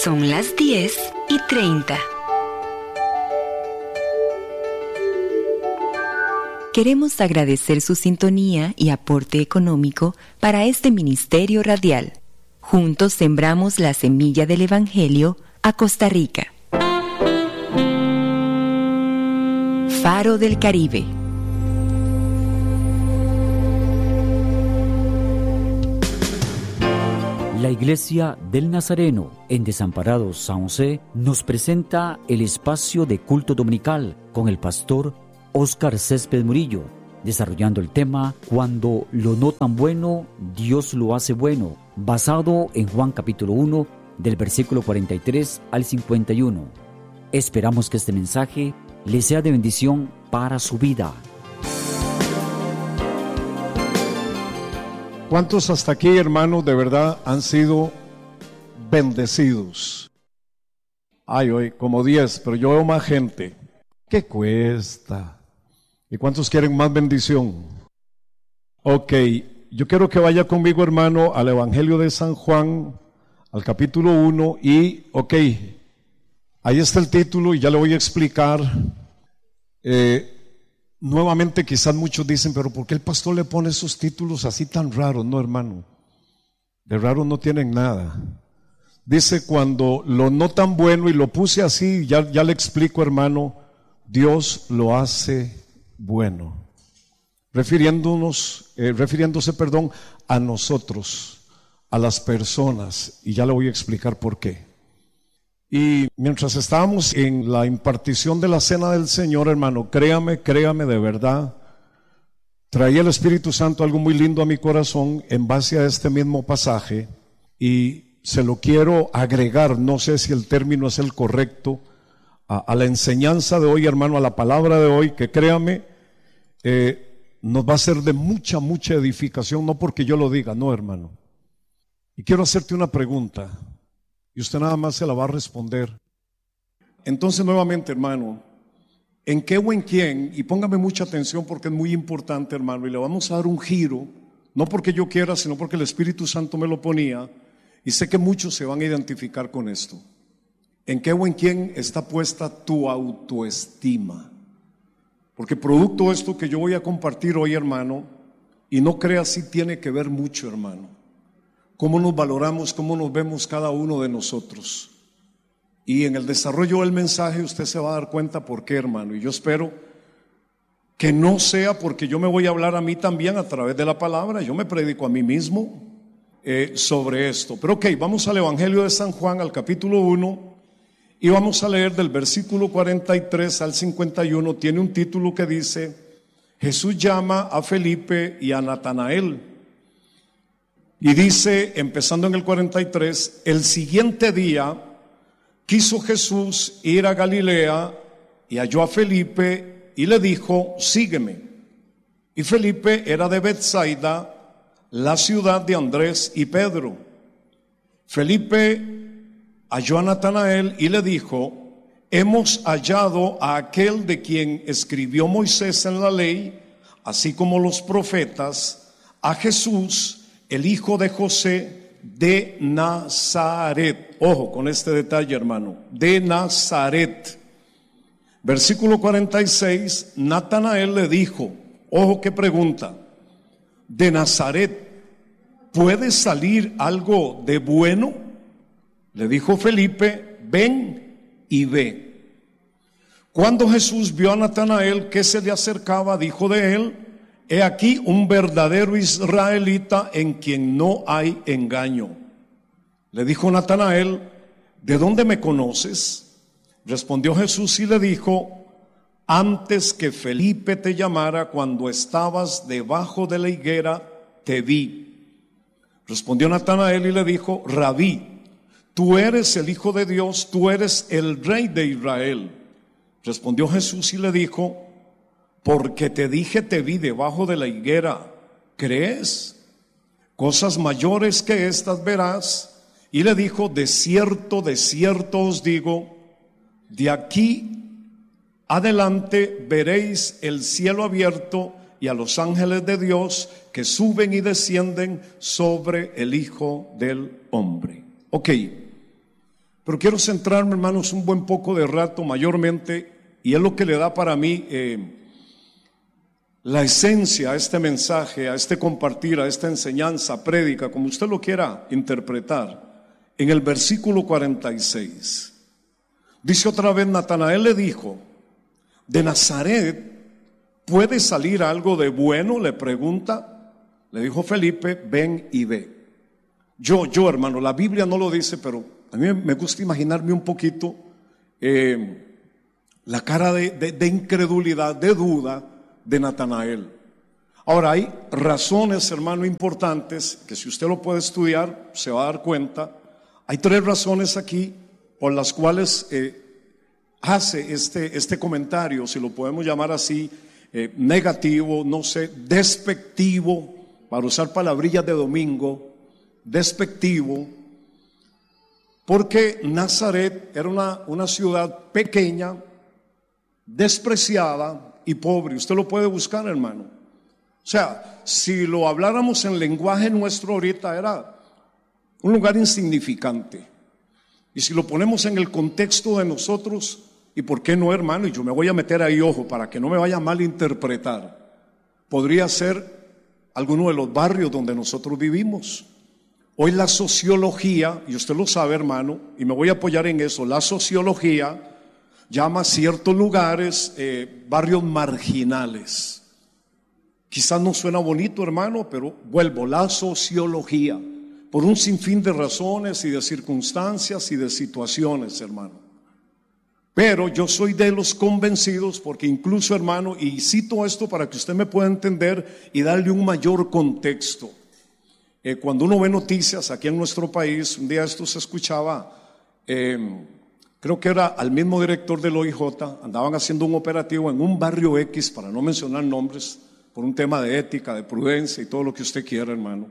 Son las 10:30. Queremos agradecer su sintonía y aporte económico para este ministerio radial. Juntos sembramos la semilla del Evangelio a Costa Rica. Faro del Caribe. La Iglesia del Nazareno en Desamparados San José nos presenta el espacio de culto dominical con el pastor Óscar Césped Murillo, desarrollando el tema Cuando lo no tan bueno, Dios lo hace bueno, basado en Juan capítulo 1, del versículo 43 al 51. Esperamos que este mensaje le sea de bendición para su vida. ¿Cuántos hasta aquí, hermanos, de verdad han sido bendecidos? Ay, hoy como 10, pero yo veo más gente. ¿Qué cuesta? ¿Y cuántos quieren más bendición? Ok, yo quiero que vaya conmigo, hermano, al Evangelio de San Juan, al capítulo 1 y, ok, ahí está el título y ya le voy a explicar. Nuevamente quizás muchos dicen, pero ¿por qué el pastor le pone esos títulos así tan raros? No, hermano, de raro no tienen nada. Dice cuando lo no tan bueno, y lo puse así, ya le explico, hermano, Dios lo hace bueno, refiriéndose, a nosotros, a las personas, y ya le voy a explicar por qué. Y mientras estábamos en la impartición de la cena del Señor, hermano, créame de verdad, traía el Espíritu Santo algo muy lindo a mi corazón en base a este mismo pasaje, y se lo quiero agregar, no sé si el término es el correcto, a la enseñanza de hoy, hermano, a la palabra de hoy, que créame, nos va a ser de mucha edificación, no porque yo lo diga, no, hermano. Y quiero hacerte una pregunta, y usted nada más se la va a responder. Entonces, nuevamente, hermano, ¿en qué o en quién? Y póngame mucha atención porque es muy importante, hermano, y le vamos a dar un giro, no porque yo quiera, sino porque el Espíritu Santo me lo ponía, y sé que muchos se van a identificar con esto. ¿En qué o en quién está puesta tu autoestima? Porque producto de esto que yo voy a compartir hoy, hermano, y no creas si tiene que ver mucho, hermano, cómo nos valoramos, cómo nos vemos cada uno de nosotros. Y en el desarrollo del mensaje usted se va a dar cuenta por qué, hermano. Y yo espero que no sea porque yo me voy a hablar a mí también a través de la palabra, yo me predico a mí mismo sobre esto. Pero ok, vamos al Evangelio de San Juan, al capítulo 1. Y vamos a leer del versículo 43 al 51, tiene un título que dice, Jesús llama a Felipe y a Natanael. Y dice, empezando en el 43, el siguiente día quiso Jesús ir a Galilea y halló a Felipe y le dijo, sígueme. Y Felipe era de Betsaida, la ciudad de Andrés y Pedro. Felipe halló a Natanael y le dijo, hemos hallado a aquel de quien escribió Moisés en la ley, así como los profetas, a Jesús, el hijo de José de Nazaret. Ojo con este detalle, hermano, de Nazaret. Versículo 46, Natanael le dijo, ojo qué pregunta, de Nazaret, ¿puede salir algo de bueno? Le dijo Felipe, ven y ve. Cuando Jesús vio a Natanael que se le acercaba, dijo de él, he aquí un verdadero israelita en quien no hay engaño. Le dijo Natanael, ¿de dónde me conoces? Respondió Jesús y le dijo, antes que Felipe te llamara, cuando estabas debajo de la higuera, te vi. Respondió Natanael y le dijo, Rabí, tú eres el Hijo de Dios, tú eres el Rey de Israel. Respondió Jesús y le dijo, porque te dije te vi debajo de la higuera, ¿crees? Cosas mayores que estas verás. Y le dijo, de cierto os digo, de aquí adelante veréis el cielo abierto y a los ángeles de Dios que suben y descienden sobre el Hijo del Hombre. Ok, Pero quiero centrarme, hermanos, un buen poco de rato mayormente, y es lo que le da para mí la esencia a este mensaje, a este compartir, a esta enseñanza, prédica, como usted lo quiera interpretar, en el versículo 46. Dice otra vez: Natanael le dijo, ¿de Nazaret puede salir algo de bueno? Le pregunta. Le dijo Felipe: ven y ve. Yo, hermano, la Biblia no lo dice, pero a mí me gusta imaginarme un poquito la cara de incredulidad, de duda de Natanael. Ahora, hay razones, hermano, importantes que si usted lo puede estudiar se va a dar cuenta. Hay 3 razones aquí por las cuales hace este comentario, si lo podemos llamar así, negativo, no sé, despectivo, para usar palabrillas de domingo, despectivo, porque Nazaret era una ciudad pequeña, despreciada y pobre. Usted lo puede buscar, hermano. O sea, si lo habláramos en lenguaje nuestro ahorita, era un lugar insignificante. Y si lo ponemos en el contexto de nosotros, ¿y por qué no, hermano? Y yo me voy a meter ahí, ojo, para que no me vaya a malinterpretar. Podría ser alguno de los barrios donde nosotros vivimos. Hoy la sociología, y usted lo sabe, hermano, y me voy a apoyar en eso, la sociología llama a ciertos lugares barrios marginales. Quizás no suena bonito, hermano, pero vuelvo, la sociología, por un sinfín de razones y de circunstancias y de situaciones, hermano. Pero yo soy de los convencidos, porque incluso, hermano, y cito esto para que usted me pueda entender y darle un mayor contexto. Cuando uno ve noticias aquí en nuestro país, un día esto se escuchaba, creo que era al mismo director del OIJ, andaban haciendo un operativo en un barrio X, para no mencionar nombres, por un tema de ética, de prudencia y todo lo que usted quiera, hermano.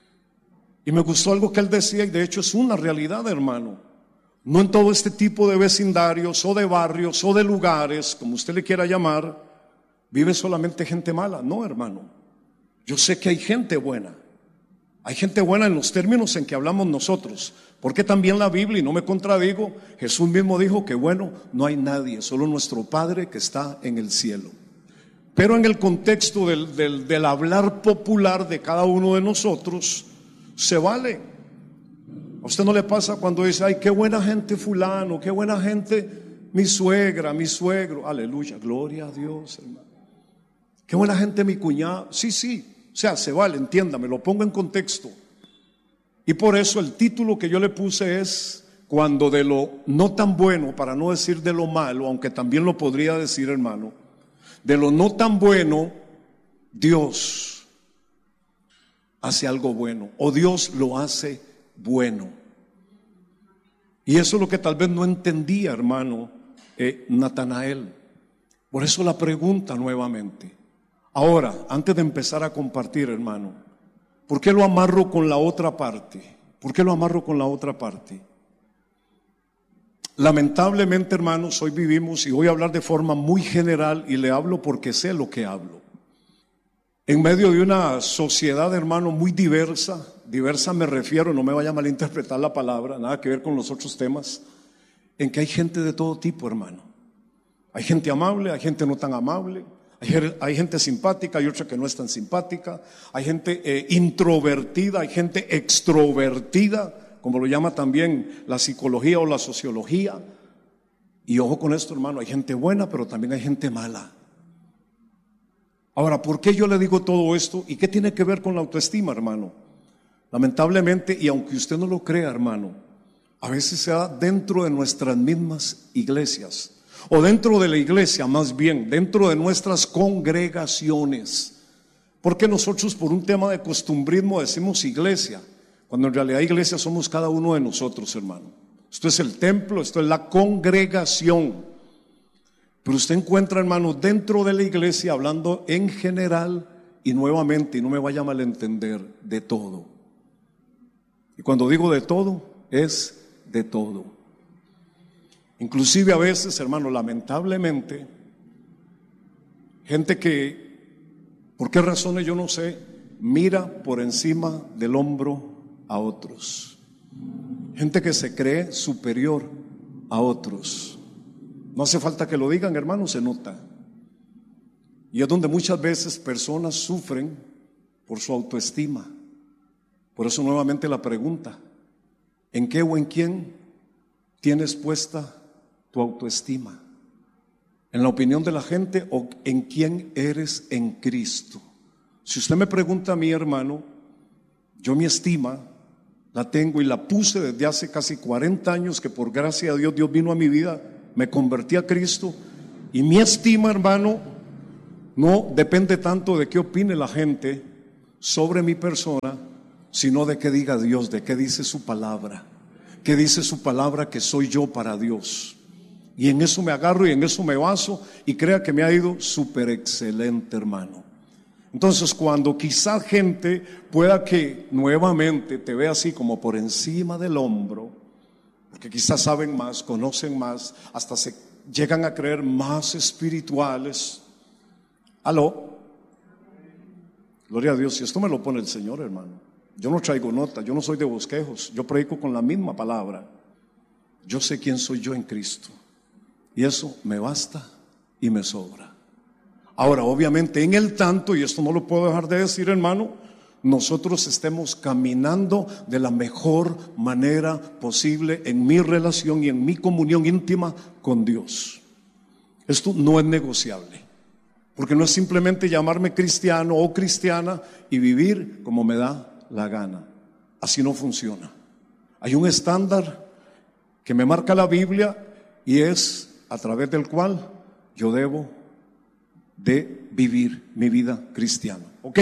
Y me gustó algo que él decía, y de hecho es una realidad, hermano. No en todo este tipo de vecindarios o de barrios o de lugares, como usted le quiera llamar, vive solamente gente mala. No, hermano. Yo sé que hay gente buena. Hay gente buena en los términos en que hablamos nosotros, porque también la Biblia, y no me contradigo, Jesús mismo dijo que bueno, no hay nadie, solo nuestro Padre que está en el cielo. Pero en el contexto del hablar popular de cada uno de nosotros, se vale. ¿A usted no le pasa cuando dice, ay, qué buena gente fulano, qué buena gente mi suegra, mi suegro? Aleluya, gloria a Dios, hermano. Qué buena gente mi cuñado. Sí, o sea, se vale, entiéndame, lo pongo en contexto. Y por eso el título que yo le puse es: cuando de lo no tan bueno, para no decir de lo malo, aunque también lo podría decir, hermano, de lo no tan bueno, Dios hace algo bueno, o Dios lo hace bueno. Y eso es lo que tal vez no entendía, hermano, Natanael. Por eso la pregunta nuevamente. Ahora, antes de empezar a compartir, hermano, ¿por qué lo amarro con la otra parte? ¿Por qué lo amarro con la otra parte? Lamentablemente, hermanos, hoy vivimos, y voy a hablar de forma muy general, y le hablo porque sé lo que hablo, en medio de una sociedad, hermano, muy diversa. Diversa me refiero, no me vaya a malinterpretar la palabra, nada que ver con los otros temas, en que hay gente de todo tipo, hermano. Hay gente amable, hay gente no tan amable, hay gente simpática y otra que no es tan simpática, hay gente introvertida, hay gente extrovertida, como lo llama también la psicología o la sociología. Y ojo con esto, hermano, hay gente buena, pero también hay gente mala. Ahora, ¿por qué yo le digo todo esto? ¿Y qué tiene que ver con la autoestima, hermano? Lamentablemente, y aunque usted no lo crea, hermano, a veces se da dentro de nuestras mismas iglesias, o dentro de la iglesia, más bien, dentro de nuestras congregaciones. Porque nosotros, por un tema de costumbrismo, decimos iglesia, cuando en realidad iglesia somos cada uno de nosotros, hermano. Esto es el templo, esto es la congregación. Pero usted encuentra, hermano, dentro de la iglesia, hablando en general, y nuevamente, y no me vaya a malentender, de todo. Y cuando digo de todo, es de todo. Inclusive a veces, hermano, lamentablemente, gente que, por qué razones yo no sé, mira por encima del hombro a otros. Gente que se cree superior a otros. No hace falta que lo digan, hermano, se nota. Y es donde muchas veces personas sufren por su autoestima. Por eso nuevamente la pregunta: ¿en qué o en quién tienes puesta tu autoestima? ¿En la opinión de la gente o en quién eres en Cristo? Si usted me pregunta a mí, hermano, yo mi estima la tengo y la puse desde hace casi 40 años que por gracia de Dios, Dios vino a mi vida, me convertí a Cristo, y mi estima, hermano, no depende tanto de qué opine la gente sobre mi persona, sino de qué diga Dios, de qué dice su palabra. ¿Qué dice su palabra que soy yo para Dios? Y en eso me agarro y en eso me baso, y crea que me ha ido súper excelente, hermano. Entonces, cuando quizá gente pueda que nuevamente te vea así como por encima del hombro, porque quizás saben más, conocen más, hasta se llegan a creer más espirituales. ¿Aló? Gloria a Dios. Y esto me lo pone el Señor, hermano. Yo no traigo nota, yo no soy de bosquejos, yo predico con la misma palabra. Yo sé quién soy yo en Cristo, y eso me basta y me sobra. Ahora, obviamente, en el tanto, y esto no lo puedo dejar de decir, hermano, nosotros estemos caminando de la mejor manera posible en mi relación y en mi comunión íntima con Dios. Esto no es negociable, porque no es simplemente llamarme cristiano o cristiana y vivir como me da la gana. Así no funciona. Hay un estándar que me marca la Biblia, y es a través del cual yo debo de vivir mi vida cristiana. Ok,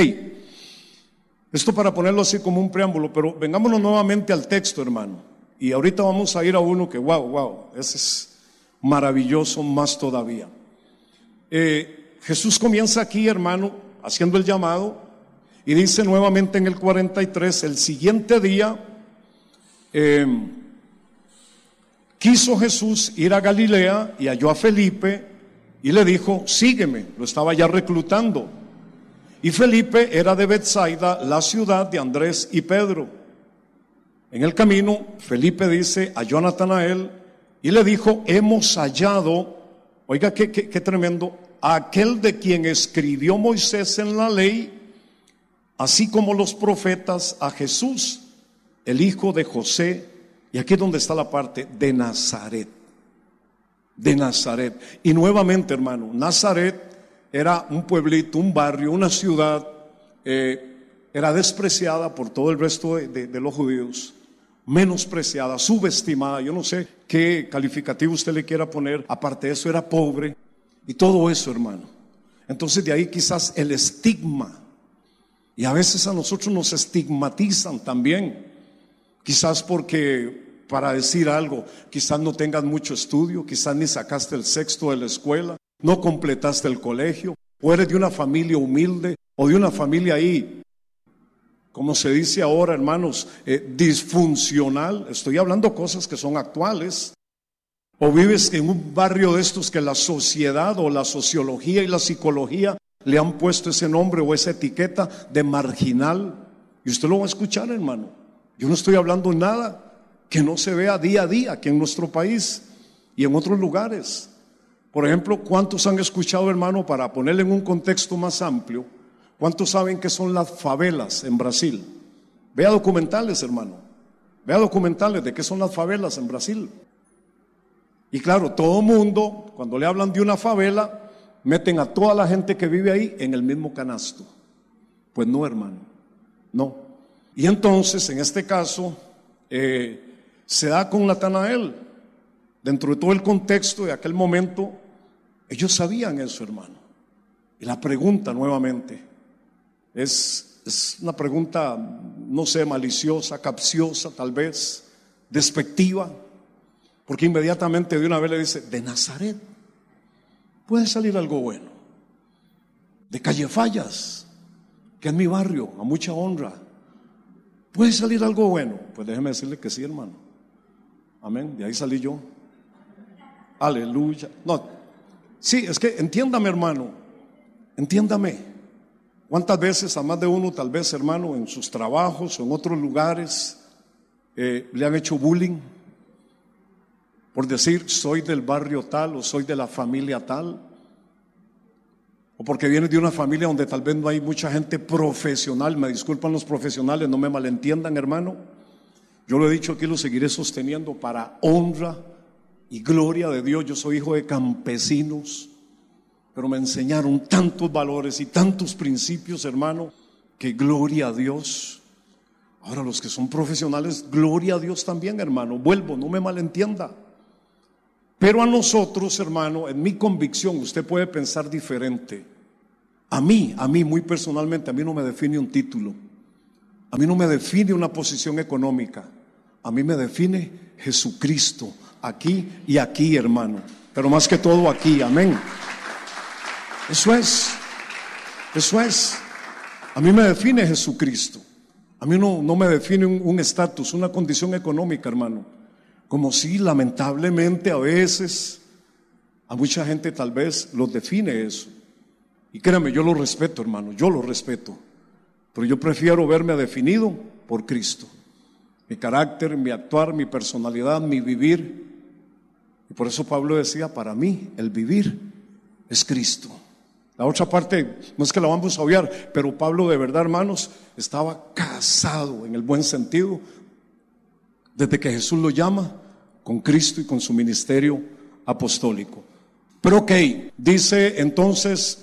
esto para ponerlo así como un preámbulo, pero vengámonos nuevamente al texto, hermano. Y ahorita vamos a ir a uno que wow, ese es maravilloso más todavía. Jesús comienza aquí, hermano, haciendo el llamado, y dice nuevamente en el 43: el siguiente día quiso Jesús ir a Galilea y halló a Felipe y le dijo: sígueme. Lo estaba ya reclutando. Y Felipe era de Betsaida, la ciudad de Andrés y Pedro. En el camino, Felipe dice, halló a Natanael y le dijo: hemos hallado, oiga qué tremendo, a aquel de quien escribió Moisés en la ley, así como los profetas, a Jesús, el hijo de José. Y aquí es donde está la parte de Nazaret. De Nazaret. Y nuevamente, hermano, Nazaret era un pueblito, un barrio, una ciudad, era despreciada por todo el resto de los judíos, menospreciada, subestimada. Yo no sé qué calificativo usted le quiera poner. Aparte de eso, era pobre y todo eso, hermano. Entonces de ahí quizás el estigma, y a veces a nosotros nos estigmatizan también, quizás porque, para decir algo, quizás no tengas mucho estudio, quizás ni sacaste el sexto de la escuela, no completaste el colegio, o eres de una familia humilde, o de una familia ahí, como se dice ahora, hermanos, disfuncional. Estoy hablando cosas que son actuales. O vives en un barrio de estos que la sociedad o la sociología y la psicología le han puesto ese nombre o esa etiqueta de marginal, y usted lo va a escuchar, hermano. Yo no estoy hablando nada que no se vea día a día aquí en nuestro país y en otros lugares. Por ejemplo, ¿cuántos han escuchado, hermano, para ponerle en un contexto más amplio, cuántos saben qué son las favelas en Brasil? Vea documentales, hermano. Vea documentales de qué son las favelas en Brasil. Y claro, todo mundo, cuando le hablan de una favela, meten a toda la gente que vive ahí en el mismo canasto. Pues no, hermano, no. Y entonces, en este caso, se da con Natanael. Dentro de todo el contexto de aquel momento, ellos sabían eso, hermano. Y la pregunta nuevamente es una pregunta, no sé, maliciosa, capciosa, tal vez, despectiva, porque inmediatamente de una vez le dice: de Nazaret puede salir algo bueno. De Calle Fallas, que es mi barrio, a mucha honra, puede salir algo bueno. Pues déjeme decirle que sí, hermano. Amén, de ahí salí yo. Aleluya. No, sí, es que entiéndame, hermano, entiéndame. ¿Cuántas veces a más de uno, tal vez, hermano, en sus trabajos o en otros lugares, le han hecho bullying por decir soy del barrio tal o soy de la familia tal, o porque vienes de una familia donde tal vez no hay mucha gente profesional. Me disculpan los profesionales, no me malentiendan, hermano. Yo lo he dicho aquí, lo seguiré sosteniendo para honra y gloria de Dios. Yo soy hijo de campesinos, pero me enseñaron tantos valores y tantos principios, hermano, que gloria a Dios. Ahora los que son profesionales, gloria a Dios también, hermano. Vuelvo, no me malentienda. Pero a nosotros, hermano, en mi convicción, usted puede pensar diferente. A mí muy personalmente, a mí no me define un título. A mí no me define una posición económica. A mí me define Jesucristo, aquí y aquí, hermano. Pero más que todo aquí, amén. Eso es. A mí me define Jesucristo. A mí no me define un estatus, una condición económica, hermano. Como si lamentablemente a veces a mucha gente tal vez los define eso. Y créame, yo lo respeto, hermano, yo lo respeto. Pero yo prefiero verme definido por Cristo. Mi carácter, mi actuar, mi personalidad, mi vivir. Y por eso Pablo decía, para mí el vivir es Cristo. La otra parte no es que la vamos a obviar, pero Pablo de verdad, hermanos, estaba casado en el buen sentido desde que Jesús lo llama con Cristo y con su ministerio apostólico. Pero ok, dice entonces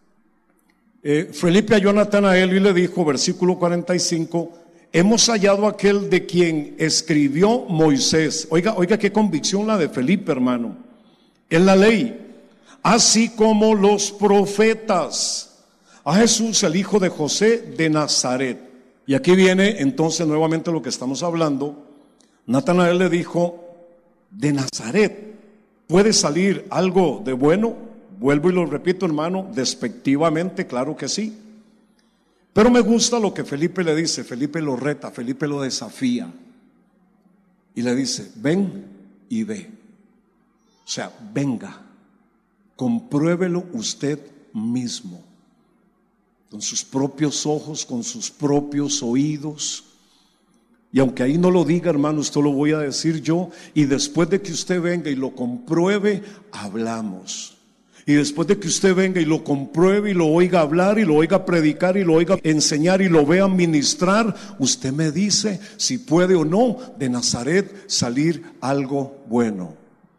Felipe halló a Natanael y le dijo, versículo 45, hemos hallado aquel de quien escribió Moisés. Oiga qué convicción la de Felipe, hermano. En la ley, así como los profetas, a Jesús, el hijo de José de Nazaret. Y aquí viene entonces nuevamente lo que estamos hablando. Natanael le dijo, de Nazaret, ¿puede salir algo de bueno? Vuelvo y lo repito, hermano, despectivamente, claro que sí. Pero me gusta lo que Felipe le dice. Felipe lo reta, Felipe lo desafía. Y le dice, ven y ve. O sea, venga, compruébelo usted mismo. Con sus propios ojos, con sus propios oídos. Y aunque ahí no lo diga, hermano, esto lo voy a decir yo. Y después de que usted venga y lo compruebe, hablamos. Y después de que usted venga y lo compruebe y lo oiga hablar y lo oiga predicar y lo oiga enseñar y lo vea ministrar, usted me dice si puede o no de Nazaret salir algo bueno.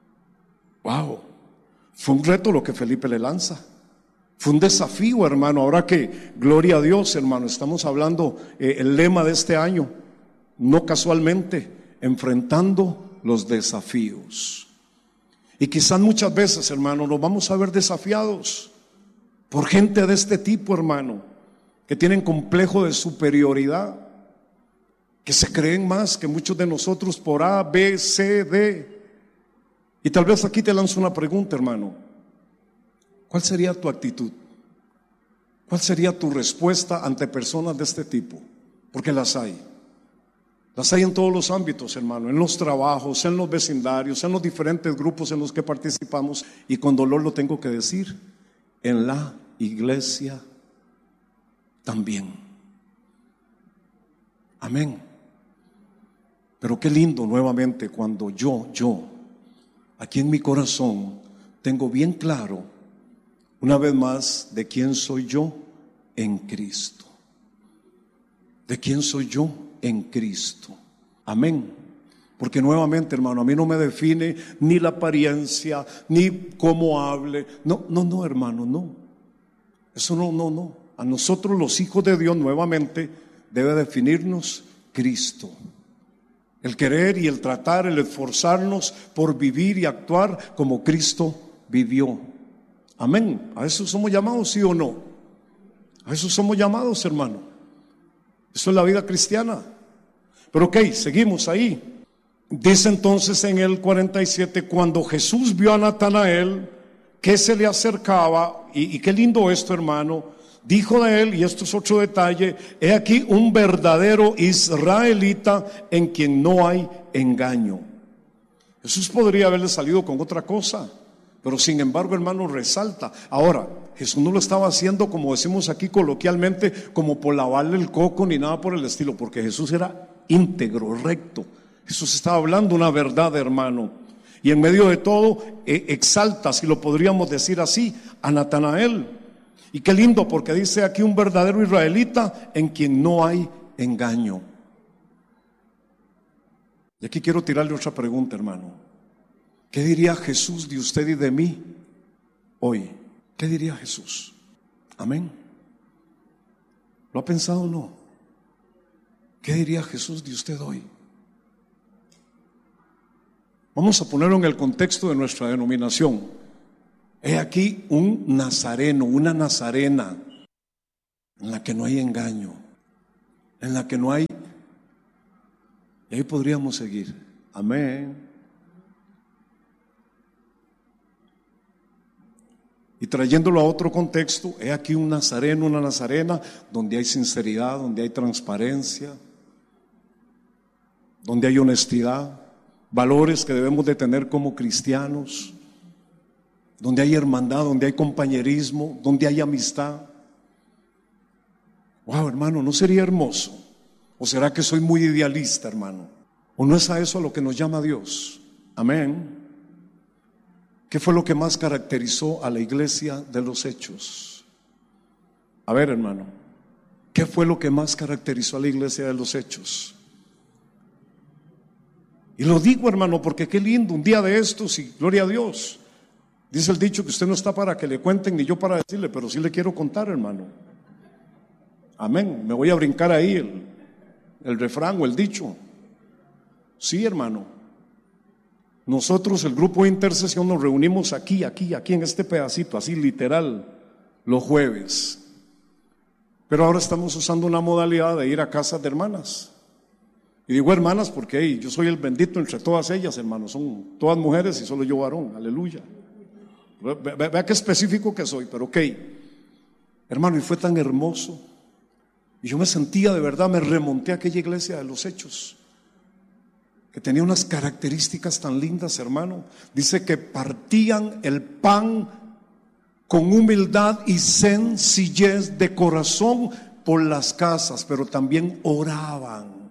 Wow, fue un reto lo que Felipe le lanza. Fue un desafío, hermano. Ahora que, gloria a Dios, hermano, estamos hablando el lema de este año, no casualmente, enfrentando los desafíos. Y quizás muchas veces, hermano, nos vamos a ver desafiados por gente de este tipo, hermano, que tienen complejo de superioridad, que se creen más que muchos de nosotros por A, B, C, D. Y tal vez aquí te lanzo una pregunta, hermano. ¿Cuál sería tu actitud? ¿Cuál sería tu respuesta ante personas de este tipo? Porque las hay. Las hay en todos los ámbitos, hermano, en los trabajos, en los vecindarios, en los diferentes grupos en los que participamos, y con dolor lo tengo que decir, en la iglesia también. Amén. Pero qué lindo nuevamente cuando yo, aquí en mi corazón, tengo bien claro, una vez más, de quién soy yo en Cristo. ¿De quién soy yo en Cristo? Amén. Porque nuevamente, hermano, a mí no me define ni la apariencia, ni cómo hable. No, hermano, no. Eso no. A nosotros los hijos de Dios nuevamente debe definirnos Cristo. El querer y el tratar, el esforzarnos por vivir y actuar como Cristo vivió. Amén. ¿A eso somos llamados, sí o no? A eso somos llamados, hermano. Eso es la vida cristiana. Pero ok, seguimos ahí. Dice entonces en el 47, cuando Jesús vio a Natanael que se le acercaba, y qué lindo esto, hermano, dijo de él, y esto es otro detalle, he aquí un verdadero israelita en quien no hay engaño. Jesús podría haberle salido con otra cosa, pero sin embargo, hermano, resalta. Ahora, Jesús no lo estaba haciendo, como decimos aquí coloquialmente, como por lavarle el coco ni nada por el estilo, porque Jesús era íntegro, recto. Jesús estaba hablando una verdad, hermano. Y en medio de todo, exalta, si lo podríamos decir así, a Natanael. Y qué lindo, porque dice aquí un verdadero israelita en quien no hay engaño. Y aquí quiero tirarle otra pregunta, hermano. ¿Qué diría Jesús de usted y de mí hoy? ¿Qué diría Jesús? Amén. ¿Lo ha pensado o no? ¿Qué diría Jesús de usted hoy? Vamos a ponerlo en el contexto de nuestra denominación. He aquí un nazareno, una nazarena, en la que no hay engaño, en la que no hay... Y ahí podríamos seguir. Amén. Y trayéndolo a otro contexto, he aquí un nazareno, una nazarena, donde hay sinceridad, donde hay transparencia, donde hay honestidad, valores que debemos de tener como cristianos, donde hay hermandad, donde hay compañerismo, donde hay amistad. Wow, hermano, ¿no sería hermoso? ¿O será que soy muy idealista, hermano? ¿O no es a eso a lo que nos llama Dios? Amén. ¿Qué fue lo que más caracterizó a la iglesia de los Hechos? A ver, hermano, ¿qué fue lo que más caracterizó a la iglesia de los Hechos? Y lo digo, hermano, porque qué lindo, un día de estos, y gloria a Dios. Dice el dicho que usted no está para que le cuenten ni yo para decirle, pero sí le quiero contar, hermano. Amén. Me voy a brincar ahí el refrán o el dicho. Sí, hermano. Nosotros, el grupo de intercesión, nos reunimos aquí en este pedacito, así literal, los jueves. Pero ahora estamos usando una modalidad de ir a casas de hermanas. Y digo hermanas porque yo soy el bendito entre todas ellas, hermanos. Son todas mujeres y solo yo varón. Aleluya. Vea qué específico que soy, pero ok. Hermano, y fue tan hermoso. Y yo me sentía de verdad, me remonté a aquella iglesia de los Hechos, que tenía unas características tan lindas, hermano. Dice que partían el pan con humildad y sencillez de corazón por las casas, pero también oraban.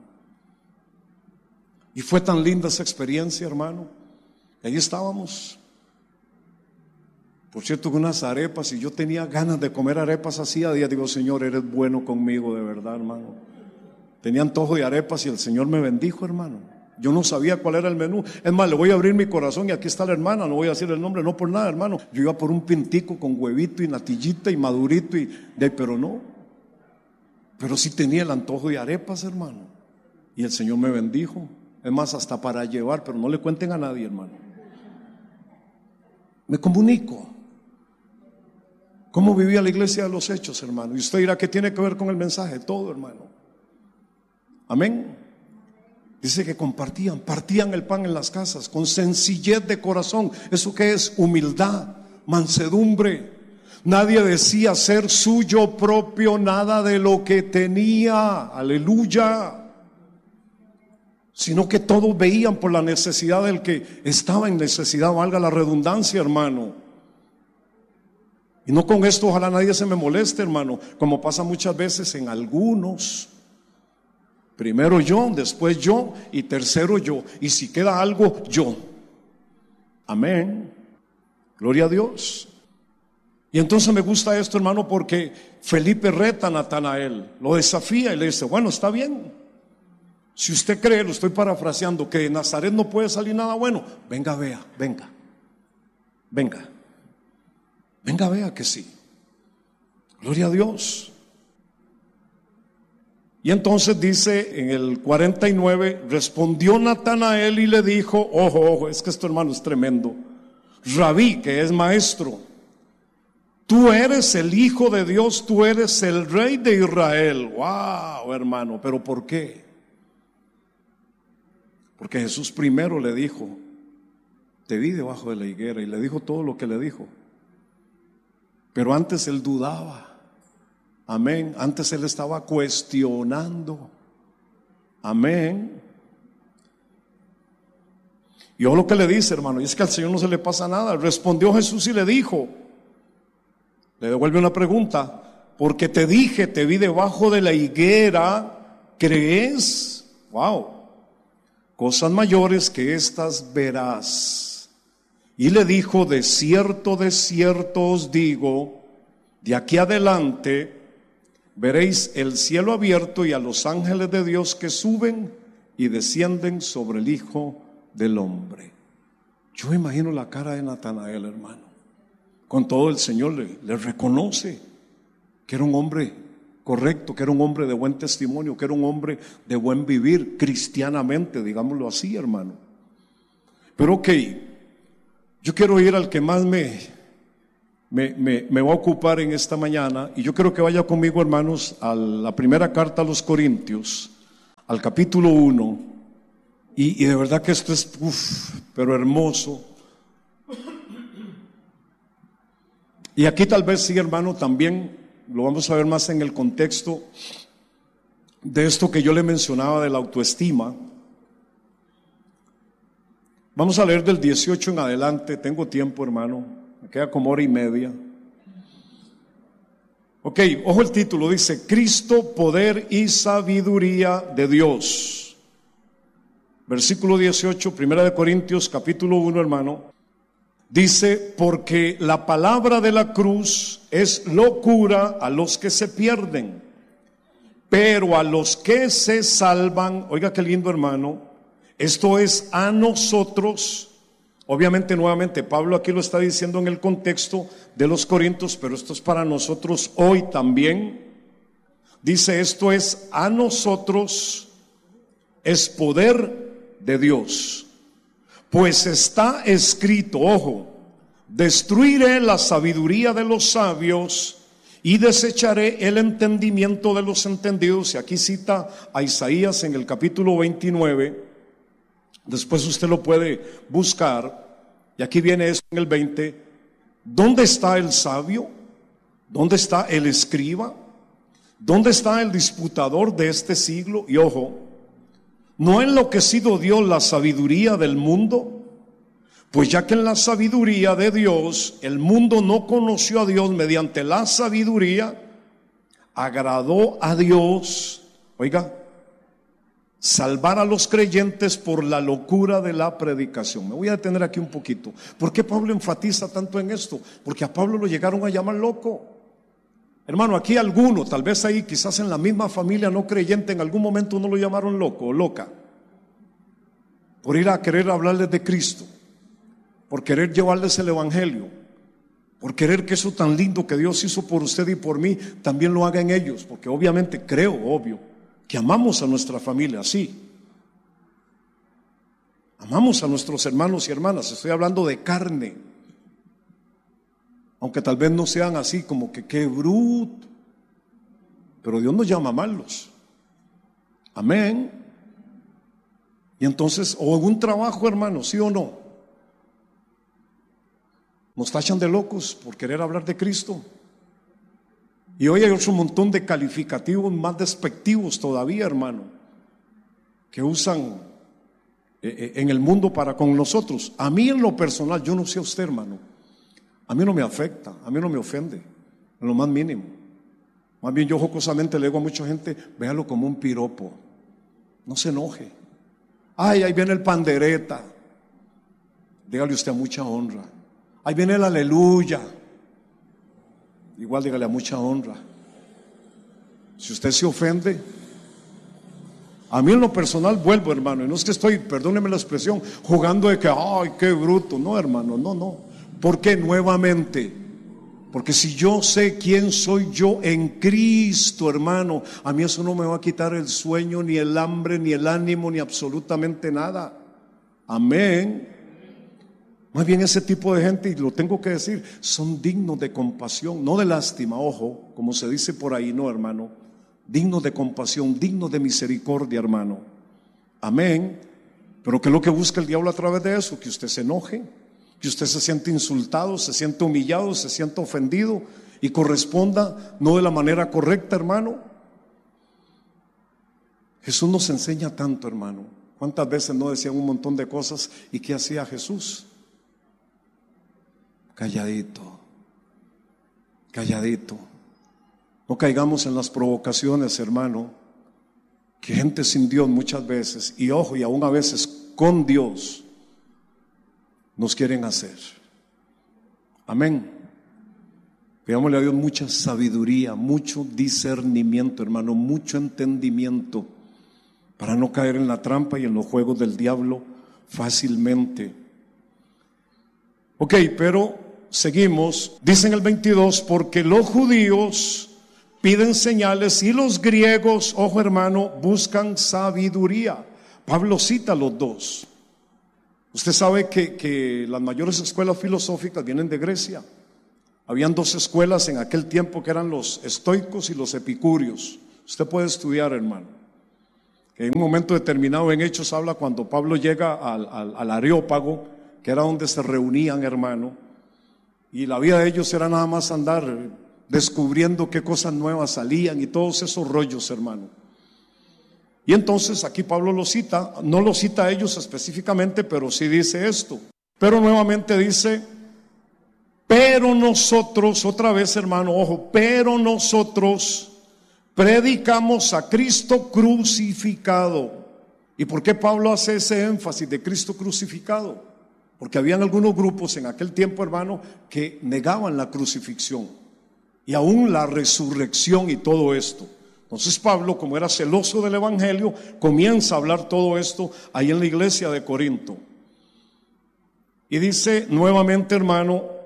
Y fue tan linda esa experiencia, hermano. Ahí estábamos. Por cierto, con unas arepas, y yo tenía ganas de comer arepas así a día. Digo, Señor, eres bueno conmigo, de verdad, hermano. Tenía antojo de arepas y el Señor me bendijo, hermano. Yo no sabía cuál era el menú. Es más, le voy a abrir mi corazón y aquí está la hermana. No voy a decir el nombre, no por nada, hermano. Yo iba por un pintico con huevito y natillita y madurito, pero no. Pero sí tenía el antojo de arepas, hermano. Y el Señor me bendijo. Es más, hasta para llevar, pero no le cuenten a nadie, hermano. Me comunico. ¿Cómo vivía la iglesia de los Hechos, hermano? Y usted dirá, ¿qué tiene que ver con el mensaje? Todo, hermano. Amén. Dice que partían el pan en las casas con sencillez de corazón. ¿Eso qué es? Humildad, mansedumbre. Nadie decía ser suyo propio nada de lo que tenía. Aleluya. Sino que todos veían por la necesidad del que estaba en necesidad, valga la redundancia, hermano. Y no con esto ojalá nadie se me moleste, hermano, como pasa muchas veces en algunos. Primero yo, después yo y tercero yo. Y si queda algo, yo. Amén. Gloria a Dios. Y entonces me gusta esto, hermano, porque Felipe reta a Natanael, lo desafía y le dice, bueno, está bien. Si usted cree, lo estoy parafraseando, que de Nazaret no puede salir nada bueno, venga, vea, venga. Venga, vea que sí. Gloria a Dios. Y entonces dice en el 49, respondió Natanael y le dijo, ojo, es que esto, hermano, es tremendo. Rabí, que es maestro, tú eres el Hijo de Dios, tú eres el Rey de Israel. Wow, hermano, ¿pero por qué? Porque Jesús primero le dijo, te vi debajo de la higuera, y le dijo todo lo que le dijo. Pero antes él dudaba. Amén. Antes él estaba cuestionando. Amén. Y yo lo que le dice, hermano, y es que al Señor no se le pasa nada. Respondió Jesús y le dijo, le devuelve una pregunta, porque te dije, te vi debajo de la higuera, ¿crees? Wow. cosas mayores que estas verás. Y le dijo: de cierto os digo, de aquí adelante veréis el cielo abierto y a los ángeles de Dios que suben y descienden sobre el Hijo del Hombre. Yo imagino la cara de Natanael, hermano. Con todo, el Señor le reconoce que era un hombre correcto, que era un hombre de buen testimonio, que era un hombre de buen vivir cristianamente, digámoslo así, hermano. Pero ok, yo quiero ir al que más me va a ocupar en esta mañana, y yo quiero que vaya conmigo, hermanos, a la primera carta a los Corintios, al capítulo 1, y de verdad que esto es, pero hermoso. Y aquí tal vez sí, hermano, también lo vamos a ver más en el contexto de esto que yo le mencionaba de la autoestima. Vamos a leer del 18 en adelante, tengo tiempo, hermano, me queda como hora y media. Ok, ojo el título, dice: Cristo, poder y sabiduría de Dios. Versículo 18, Primera de Corintios, capítulo 1, hermano. Dice: porque la palabra de la cruz es locura a los que se pierden, pero a los que se salvan, oiga qué lindo, hermano, esto es a nosotros. Obviamente, nuevamente, Pablo aquí lo está diciendo en el contexto de los Corintios, pero esto es para nosotros hoy también. Dice: esto es a nosotros, es poder de Dios. Pues está escrito, ojo, destruiré la sabiduría de los sabios y desecharé el entendimiento de los entendidos. Y aquí cita a Isaías en el capítulo 29. Después usted lo puede buscar. Y aquí viene eso en el 20. ¿Dónde está el sabio? ¿Dónde está el escriba? ¿Dónde está el disputador de este siglo? Y ojo, ¿no ha enloquecido Dios la sabiduría del mundo? Pues ya que en la sabiduría de Dios el mundo no conoció a Dios, mediante la sabiduría agradó a Dios, oiga, salvar a los creyentes por la locura de la predicación. Me voy a detener aquí un poquito. ¿Por qué Pablo enfatiza tanto en esto? Porque a Pablo lo llegaron a llamar loco. Hermano, aquí alguno, tal vez ahí, quizás en la misma familia no creyente, en algún momento no lo llamaron loco o loca, por ir a querer hablarles de Cristo, por querer llevarles el evangelio, por querer que eso tan lindo que Dios hizo por usted y por mí, también lo haga en ellos, porque obviamente obvio, que amamos a nuestra familia, sí. Amamos a nuestros hermanos y hermanas, estoy hablando de carne. Aunque tal vez no sean así como que qué bruto, pero Dios nos llama a amarlos. Amén. Y entonces, o en un trabajo, hermano, ¿sí o no? Nos tachan de locos por querer hablar de Cristo. Y hoy hay otro montón de calificativos más despectivos todavía, hermano, que usan en el mundo para con nosotros. A mí en lo personal, yo no sé a usted, hermano, a mí no me afecta, a mí no me ofende, en lo más mínimo. Más bien yo jocosamente le digo a mucha gente: véalo como un piropo, no se enoje. Ay, ahí viene el pandereta, dígale usted a mucha honra. Ahí viene el aleluya, igual dígale a mucha honra. Si usted se ofende, a mí en lo personal vuelvo, hermano, y no es que estoy, perdóneme la expresión, jugando de que, ay, qué bruto. No, hermano, no. ¿Por qué? Nuevamente, porque si yo sé quién soy yo en Cristo, hermano, a mí eso no me va a quitar el sueño, ni el hambre, ni el ánimo, ni absolutamente nada. Amén. Más bien ese tipo de gente, y lo tengo que decir, son dignos de compasión, no de lástima, ojo, como se dice por ahí, no, hermano, dignos de compasión, dignos de misericordia, hermano. Amén. Pero ¿qué es lo que busca el diablo a través de eso? Que usted se enoje, que usted se siente insultado, se siente humillado, se siente ofendido y corresponda no de la manera correcta, hermano. Jesús nos enseña tanto, hermano. ¿Cuántas veces no decían un montón de cosas? ¿Y qué hacía Jesús? Calladito. No caigamos en las provocaciones, hermano. que gente sin Dios muchas veces, y ojo, y aún a veces con Dios, nos quieren hacer. Amén. Pidámosle a Dios mucha sabiduría, mucho discernimiento, hermano, mucho entendimiento, para no caer en la trampa y en los juegos del diablo fácilmente. Ok, pero seguimos. Dice en el 22, porque los judíos piden señales y los griegos, ojo hermano, buscan sabiduría. Pablo cita a los dos. Usted sabe que las mayores escuelas filosóficas vienen de Grecia. Habían dos escuelas en aquel tiempo que eran los estoicos y los epicúreos. Usted puede estudiar, hermano. En un momento determinado en Hechos habla cuando Pablo llega al Areópago, que era donde se reunían, hermano, y la vida de ellos era nada más andar descubriendo qué cosas nuevas salían y todos esos rollos, hermano. Y entonces aquí Pablo lo cita, no lo cita a ellos específicamente, pero sí dice esto. Pero nuevamente dice, pero nosotros, otra vez hermano, ojo, pero nosotros predicamos a Cristo crucificado. ¿Y por qué Pablo hace ese énfasis de Cristo crucificado? Porque habían algunos grupos en aquel tiempo, hermano, que negaban la crucifixión y aún la resurrección y todo esto. Entonces Pablo, como era celoso del evangelio, comienza a hablar todo esto ahí en la iglesia de Corinto. Y dice nuevamente, hermano,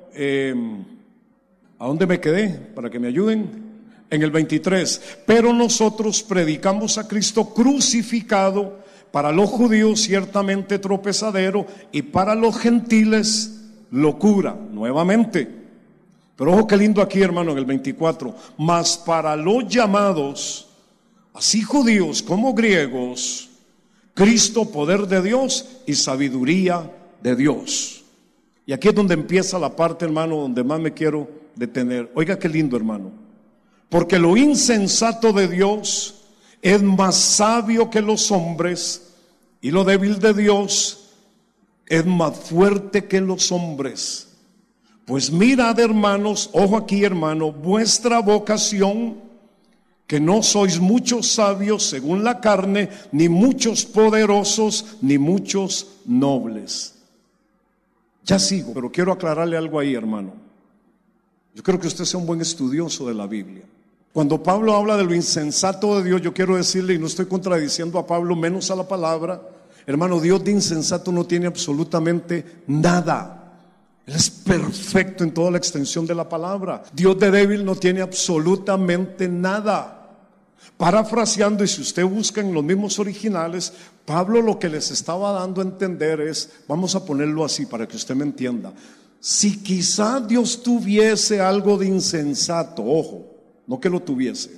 ¿a dónde me quedé? Para que me ayuden. En el 23, pero nosotros predicamos a Cristo crucificado, para los judíos ciertamente tropezadero y para los gentiles locura. Nuevamente, pero ojo qué lindo aquí, hermano, en el 24, mas para los llamados, así judíos como griegos, Cristo poder de Dios y sabiduría de Dios. Y aquí es donde empieza la parte, hermano, donde más me quiero detener. Oiga qué lindo, hermano. Porque lo insensato de Dios es más sabio que los hombres, y lo débil de Dios es más fuerte que los hombres. Pues mirad, hermanos, ojo aquí, hermano, vuestra vocación, que no sois muchos sabios según la carne, ni muchos poderosos, ni muchos nobles. Ya sigo, pero quiero aclararle algo ahí, hermano. Yo creo que usted sea un buen estudioso de la Biblia. Cuando Pablo habla de lo insensato de Dios, yo quiero decirle, y no estoy contradiciendo a Pablo, menos a la palabra, hermano, Dios de insensato no tiene absolutamente nada. Él es perfecto en toda la extensión de la palabra. Dios de débil no tiene absolutamente nada. Parafraseando, y si usted busca en los mismos originales, Pablo lo que les estaba dando a entender es, vamos a ponerlo así para que usted me entienda, si quizá Dios tuviese algo de insensato, ojo, no que lo tuviese,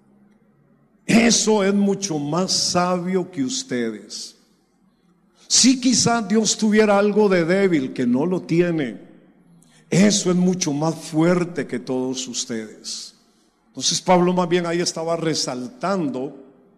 eso es mucho más sabio que ustedes. Si quizá Dios tuviera algo de débil que no lo tiene, eso es mucho más fuerte que todos ustedes. Entonces Pablo más bien ahí estaba resaltando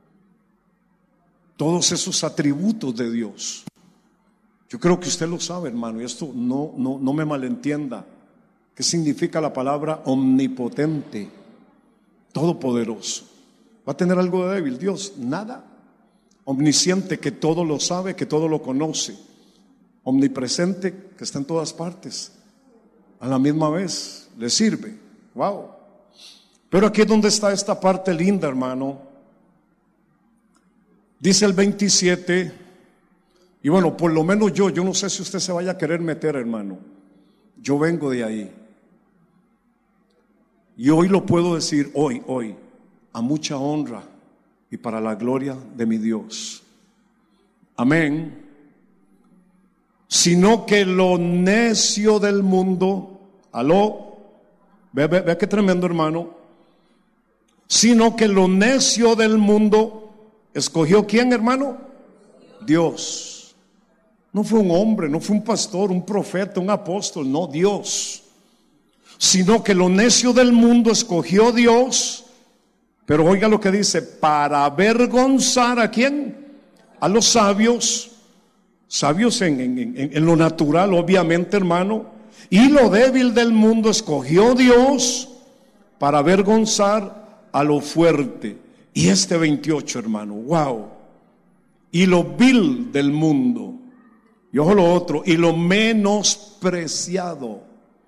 todos esos atributos de Dios. Yo creo que usted lo sabe, hermano, y esto no me malentienda. ¿Qué significa la palabra omnipotente? Todopoderoso. ¿Va a tener algo de débil Dios? Nada. Omnisciente, que todo lo sabe, que todo lo conoce. Omnipresente, que está en todas partes. A la misma vez, le sirve. Wow. Pero aquí es donde está esta parte linda, hermano. Dice el 27, y bueno, por lo menos yo no sé si usted se vaya a querer meter, hermano. Yo vengo de ahí. Y hoy lo puedo decir, hoy, a mucha honra y para la gloria de mi Dios. Amén. Sino que lo necio del mundo, ve qué tremendo, hermano. Sino que lo necio del mundo escogió ¿quién, hermano? Dios. No fue un hombre, no fue un pastor, un profeta, un apóstol, no, Dios. Sino que lo necio del mundo escogió Dios. Pero oiga lo que dice, para avergonzar ¿a quién? A los sabios. Sabios en lo natural, obviamente, hermano. Y lo débil del mundo escogió Dios para avergonzar a lo fuerte. Y este 28, hermano, wow. Y lo vil del mundo, y ojo lo otro, y lo menospreciado.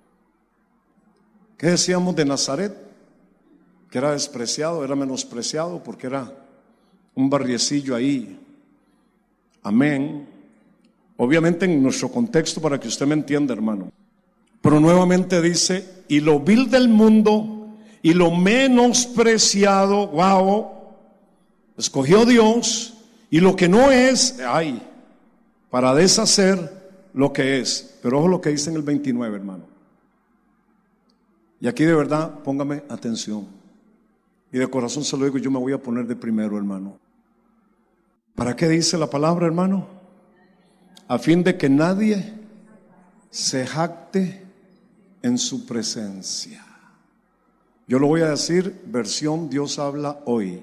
¿Qué decíamos de Nazaret? Que era despreciado, era menospreciado porque era un barriecillo ahí. Amén. Obviamente en nuestro contexto, para que usted me entienda, hermano. Pero nuevamente dice, y lo vil del mundo y lo menospreciado, wow, escogió Dios, y lo que no es, para deshacer lo que es. Pero ojo lo que dice en el 29, hermano. Y aquí de verdad, póngame atención. Y de corazón se lo digo, yo me voy a poner de primero, hermano. ¿Para qué dice la palabra, hermano? A fin de que nadie se jacte en su presencia. Yo lo voy a decir, versión Dios habla hoy.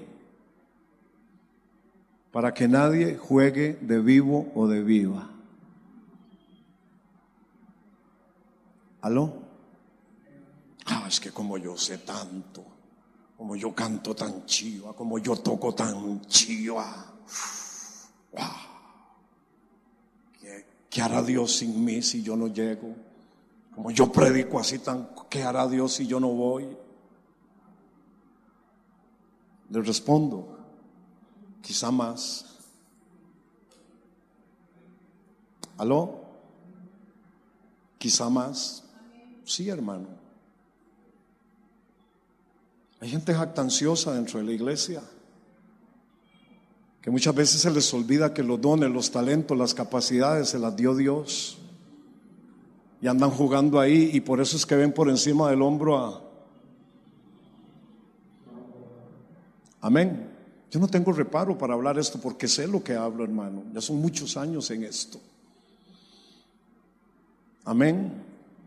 Para que nadie juegue de vivo o de viva. ¿Aló? Es que como yo sé tanto, como yo canto tan chiva, como yo toco tan chiva. ¿Qué hará Dios sin mí si yo no llego? Como yo predico así tan, ¿qué hará Dios si yo no voy? Le respondo, quizá más. ¿Aló? Quizá más. Sí, hermano. Hay gente jactanciosa dentro de la iglesia, que muchas veces se les olvida que los dones, los talentos, las capacidades se las dio Dios, y andan jugando ahí, y por eso es que ven por encima del hombro a... Amén. Yo no tengo reparo para hablar esto porque sé lo que hablo, hermano. Ya son muchos años en esto. Amén.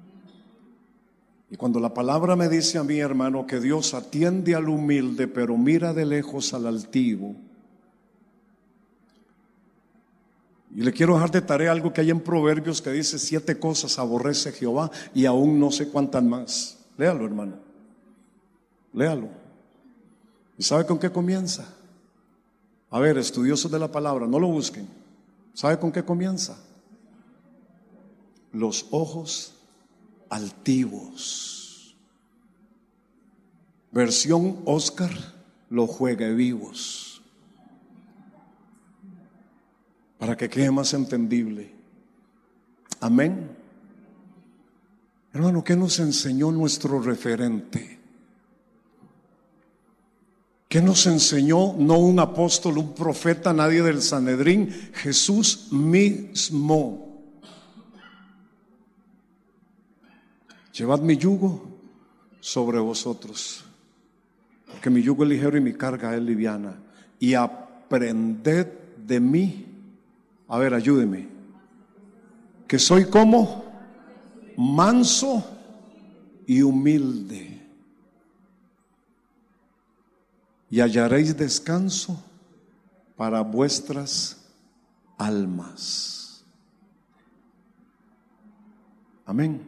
Y cuando la palabra me dice a mí, hermano, que Dios atiende al humilde, pero mira de lejos al altivo. Y le quiero dejar de tarea algo que hay en Proverbios que dice: 7 cosas aborrece Jehová y aún no sé cuántas más. Léalo, hermano. Léalo. ¿Y sabe con qué comienza? A ver, estudiosos de la palabra, no lo busquen. ¿Sabe con qué comienza? Los ojos altivos. Versión Oscar, los juegue vivos. Para que quede más entendible. Amén. Hermano, ¿qué nos enseñó nuestro referente? ¿Qué nos enseñó? No un apóstol, un profeta, nadie del Sanedrín, Jesús mismo. Llevad mi yugo sobre vosotros, porque mi yugo es ligero y mi carga es liviana. Y aprended de mí. A ver, ayúdeme. Que soy como manso y humilde. Y hallaréis descanso para vuestras almas. Amén.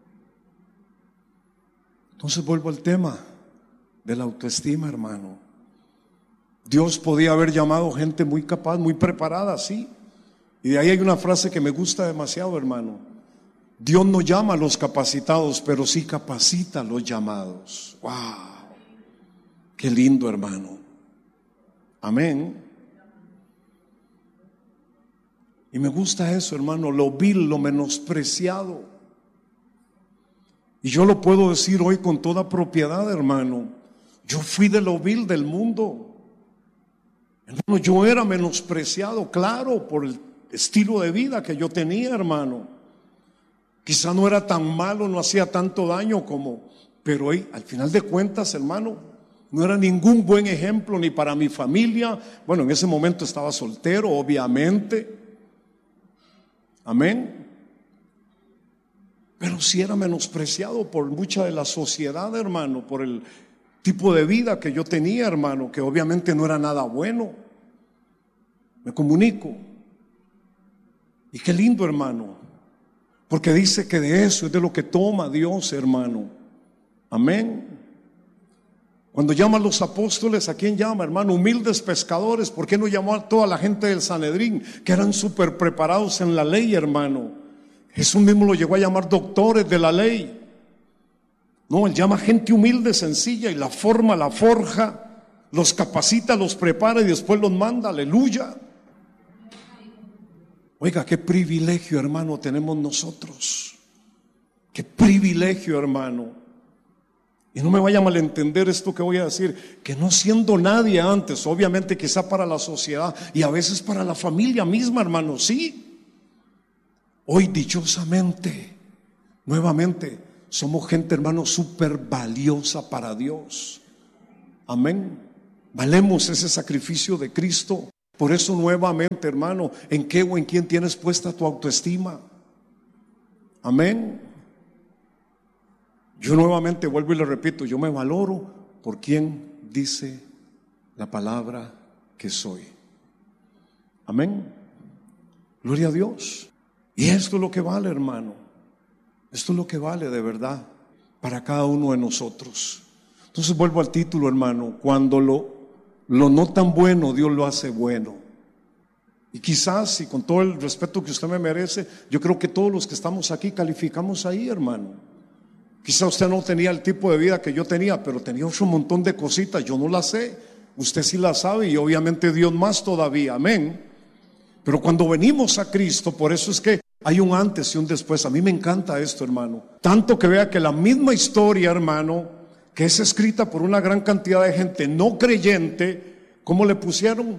Entonces vuelvo al tema de la autoestima, hermano. Dios podía haber llamado gente muy capaz, muy preparada, sí. Y de ahí hay una frase que me gusta demasiado, hermano. Dios no llama a los capacitados, pero sí capacita a los llamados. ¡Wow! Qué lindo, hermano. Amén. Y me gusta eso, hermano, lo vil, lo menospreciado. Y yo lo puedo decir hoy con toda propiedad, hermano. Yo fui de lo vil del mundo. Hermano, yo era menospreciado, claro, por el estilo de vida que yo tenía, hermano. Quizá no era tan malo, no hacía tanto daño pero al final de cuentas, hermano, no era ningún buen ejemplo ni para mi familia. Bueno, en ese momento estaba soltero, obviamente. Amén. Pero sí era menospreciado por mucha de la sociedad, hermano, por el tipo de vida que yo tenía, hermano, que obviamente no era nada bueno. Me comunico. Y qué lindo, hermano, porque dice que de eso es de lo que toma Dios, hermano. Amén. Cuando llama a los apóstoles, ¿a quién llama, hermano? Humildes pescadores. ¿Por qué no llamó a toda la gente del Sanedrín, que eran súper preparados en la ley, hermano? Jesús mismo lo llegó a llamar doctores de la ley. No, Él llama gente humilde, sencilla, y la forma, la forja, los capacita, los prepara y después los manda. Aleluya. Oiga, qué privilegio, hermano, tenemos nosotros. Qué privilegio, hermano. Y no me vaya a malentender esto que voy a decir, que no siendo nadie antes, obviamente quizá para la sociedad y a veces para la familia misma, hermano, sí. Hoy dichosamente, nuevamente, somos gente, hermano, súper valiosa para Dios. Amén. Valemos ese sacrificio de Cristo. Por eso nuevamente, hermano, ¿en qué o en quién tienes puesta tu autoestima? Amén. Yo nuevamente vuelvo y le repito, yo me valoro por quien dice la palabra que soy. Amén. Gloria a Dios. Y esto es lo que vale, hermano. Esto es lo que vale de verdad para cada uno de nosotros. Entonces vuelvo al título, hermano. Cuando lo no tan bueno, Dios lo hace bueno. Y quizás, y con todo el respeto que usted me merece, yo creo que todos los que estamos aquí calificamos ahí, hermano. Quizá usted no tenía el tipo de vida que yo tenía, pero tenía otro montón de cositas, yo no las sé, usted sí las sabe y obviamente Dios más todavía, amén. Pero cuando venimos a Cristo, por eso es que hay un antes y un después. A mí me encanta esto, hermano, tanto que vea que la misma historia, hermano, que es escrita por una gran cantidad de gente no creyente, ¿cómo le pusieron?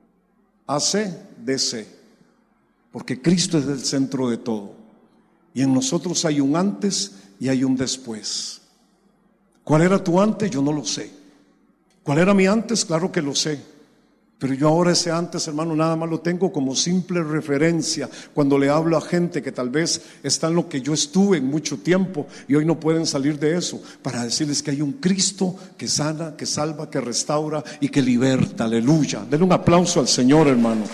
ACDC, porque Cristo es el centro de todo y en nosotros hay un antes y hay un después. ¿Cuál era tu antes? Yo no lo sé. ¿Cuál era mi antes? Claro que lo sé. Pero yo ahora ese antes, hermano, nada más lo tengo como simple referencia cuando le hablo a gente que tal vez está en lo que yo estuve en mucho tiempo y hoy no pueden salir de eso, para decirles que hay un Cristo que sana, que salva, que restaura y que liberta. Aleluya. Denle un aplauso al Señor, hermano.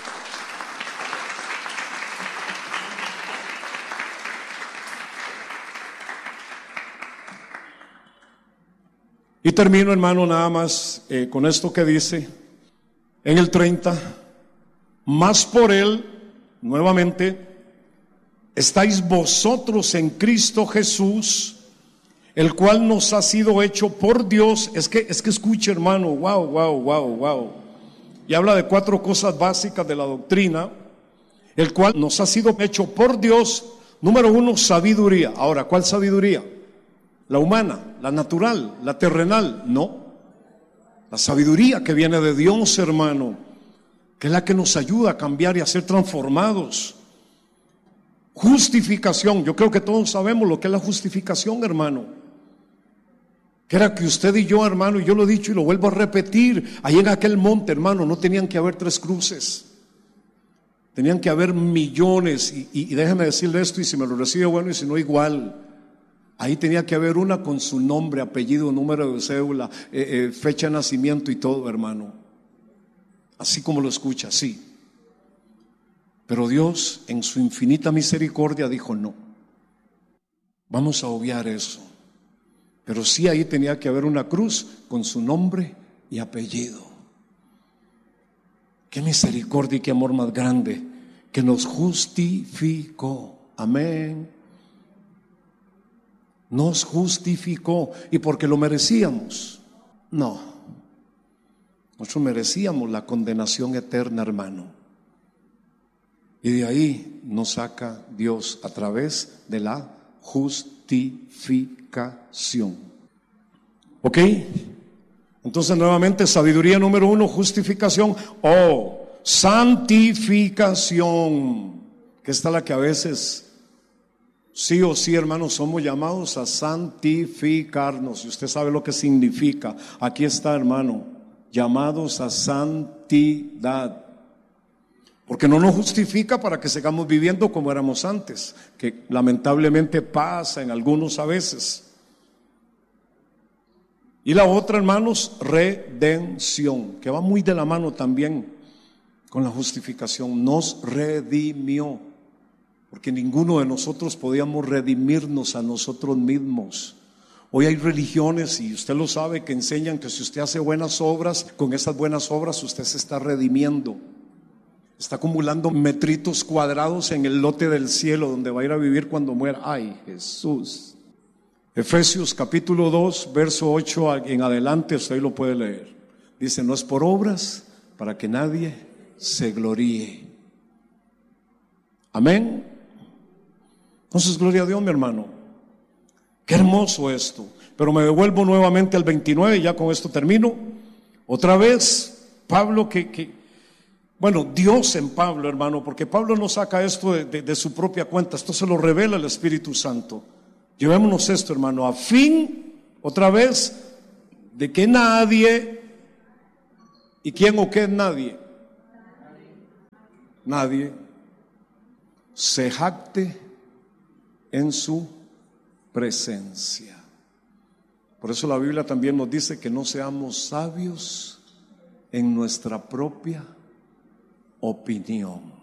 Y termino, hermano, nada más con esto que dice en el 30, más por Él, nuevamente, estáis vosotros en Cristo Jesús, el cual nos ha sido hecho por Dios. Es que escuche, hermano, wow. Y habla de 4 cosas básicas de la doctrina, el cual nos ha sido hecho por Dios. Número 1, sabiduría. Ahora, ¿cuál sabiduría? La humana, la natural, la terrenal, no. La sabiduría que viene de Dios, hermano, que es la que nos ayuda a cambiar y a ser transformados. Justificación, yo creo que todos sabemos lo que es la justificación, hermano. Que era que usted y yo, hermano, y yo lo he dicho y lo vuelvo a repetir, ahí en aquel monte, hermano, no tenían que haber 3 cruces. Tenían que haber millones, y déjeme decirle esto, y si me lo recibe bueno, y si no igual. Ahí tenía que haber una con su nombre, apellido, número de cédula, fecha de nacimiento y todo, hermano. Así como lo escucha, sí. Pero Dios, en su infinita misericordia, dijo no. Vamos a obviar eso. Pero sí, ahí tenía que haber una cruz con su nombre y apellido. Qué misericordia y qué amor más grande, que nos justificó. Amén. Nos justificó. ¿Y porque lo merecíamos? No. Nosotros merecíamos la condenación eterna, hermano. Y de ahí nos saca Dios a través de la justificación. ¿Ok? Entonces nuevamente, sabiduría número 1, justificación o santificación, que esta es la que a veces sí o sí, hermanos, somos llamados a santificarnos. Y usted sabe lo que significa. Aquí está, hermano, llamados a santidad. Porque no nos justifica para que sigamos viviendo como éramos antes, que lamentablemente pasa en algunos a veces. Y la otra, hermanos, redención, que va muy de la mano también con la justificación. Nos redimió. Porque ninguno de nosotros podíamos redimirnos a nosotros mismos. Hoy hay religiones, y usted lo sabe, que enseñan que si usted hace buenas obras, con esas buenas obras usted se está redimiendo. Está acumulando metritos cuadrados en el lote del cielo donde va a ir a vivir cuando muera. ¡Ay, Jesús! Efesios capítulo 2, verso 8 en adelante, usted lo puede leer. Dice: no es por obras para que nadie se gloríe. Amén. Entonces, gloria a Dios, mi hermano. Qué hermoso esto. Pero me devuelvo nuevamente al 29 y ya con esto termino. Otra vez, Pablo Dios en Pablo, hermano, porque Pablo no saca esto de su propia cuenta, esto se lo revela el Espíritu Santo. Llevémonos esto, hermano, a fin, otra vez, de que nadie, ¿y quién o qué es nadie? Nadie se jacte en su presencia. Por eso la Biblia también nos dice que no seamos sabios en nuestra propia opinión.